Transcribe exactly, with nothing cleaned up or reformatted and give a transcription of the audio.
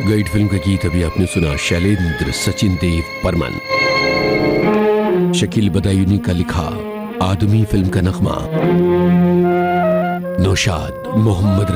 Guide film का गीत अभी आपने सुना शैलेंद्र सचिन देव बर्मन। शकील बदायूनी का लिखा आदमी फिल्म का नगमा नौशाद मोहम्मद